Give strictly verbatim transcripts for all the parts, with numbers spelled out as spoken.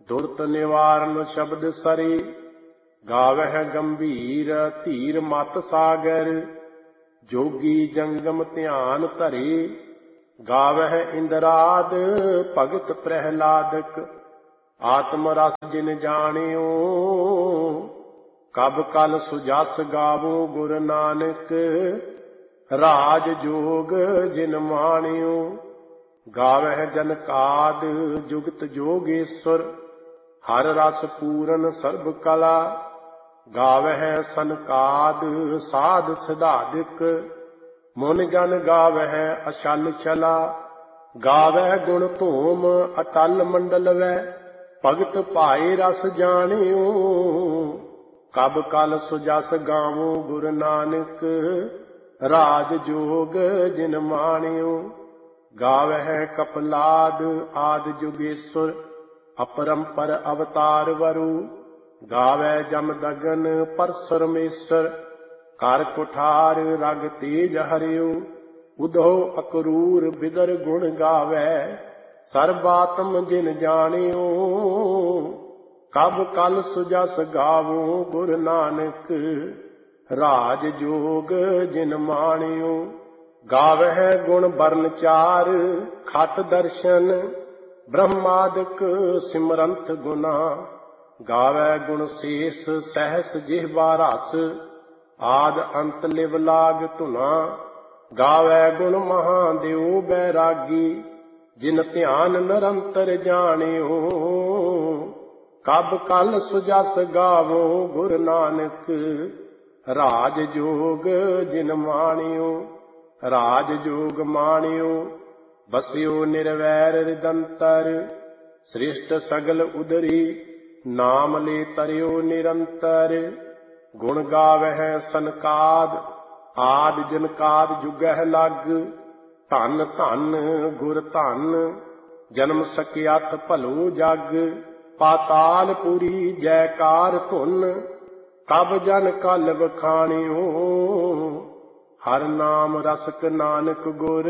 दुर्त निवारण शब्द सरी, गावह गंभीर धीर मत सागर। जोगी जंगम ध्यान धरे, गावह इंद्राद भगत प्रहलादक। आत्म रस जिन जानियो, कब कल सुजस गावो गुर नानक। राज जोग जिन मानियो, गावह जनकाद जुगत जोगेश्वर। हर रस पूरन सर्ब कला, गावह सनकाद साध सिधादिक। मुन जन गावह अशल चला, गावह गुण धूम अटल मंडल वै। भगत भाए रस जानियो, कब कल सुजस गावो गुर नानक। राज जोग जिन मानियो, गावह कपलाद आदि जुगेश्वर। अपरंपर अवतार वरु, गावै जम दगन परसरमेश्वर। कर कुठार रग तेज हरियो, उधो अकरूर बिदर गुण गावै। सर्वात्म जिन जानियो, कब कल सुजस गावो गुर नानक। राज जोग जिन मानियो, गावह गुण बरन चार खत दर्शन। ब्रह्मादिक सिमरंत गुना, गावै गुण शेष सहस जिह्वा रस। आद अंत लिव लाग धुना, गावै गुण महादेव बैरागी। जिन ध्यान निरंतर जानियो, कब कल सुजस गावो गुर नानक। राज जोग जिन मानियो, राज जोग मानियो। बसियो निर्वैर रिदंतर, श्रेष्ठ सगल उदरी। नाम ले तरियो निरंतर, गुण गावह सनकाद आद जनकाद जुगह लग। धन धन गुर धन, जन्म सकियाथ भलो जग। पाताल पुरी जयकार धुन, कब जन कल बखानियो। हर नाम रसक नानक गुर,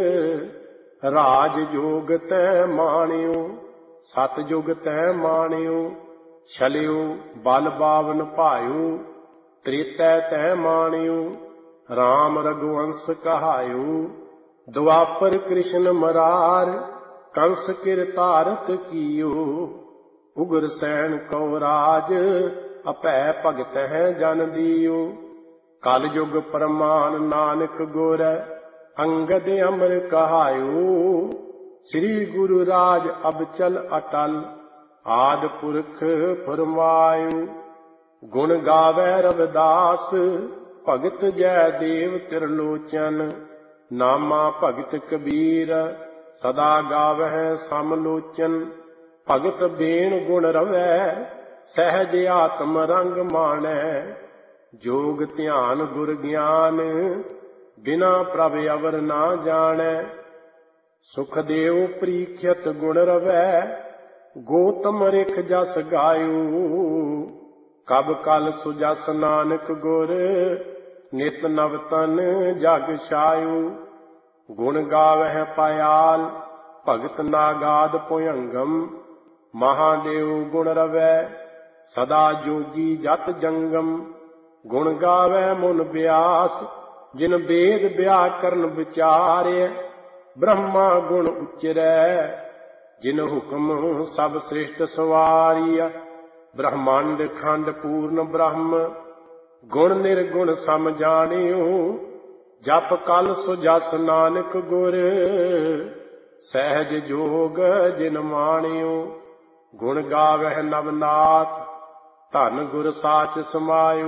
राज जोग तै मानियो। सत जुग तै मानियो, छलियो बल बावन भायो। त्रेतै तै मानियो, राम रघुवंश कहायो। द्वापर कृष्ण मरार, कंस किरतारत कियो। उग्र सैन को राज, अपै भगत है जन दियो। कल युग प्रमाण नानक गुर, अंगद अमर कहायो। श्री गुरु राज अब चल अटल, आद पुरख फरमायो। गुण गावै रविदास, भगत जय देव त्रिलोचन। नामा भगत कबीर, सदा गावह समलोचन। भगत बेन गुण रवै, सहज आत्म रंग माणै। जोग ध्यान गुर ज्ञान, बिना प्रभ अवर ना जाणै। सुखदेव परीक्षित गुण रवै, गौतम रिख जस गायो। कब कल सुजस नानक गुर, नित नव तन जग छायो। गुण गावह पायाल, भगत नागाद भुयंगम। महादेव गुण रवै, सदा जोगी जत जंगम। गुण गावै मुन व्यास, जिन वेद व्याकरण विचार्य। ब्रह्मा गुण उचरै, जिन हुक्म सब सृष्ट सवारिय। ब्रह्मांड खंड पूर्ण ब्रह्म, गुण निर्गुण सम जानियो। जप कल सुजस नानक गुर, सहज जोग जिन मानियो। गुण गावह नवनाथ, धन गुर साच समायो।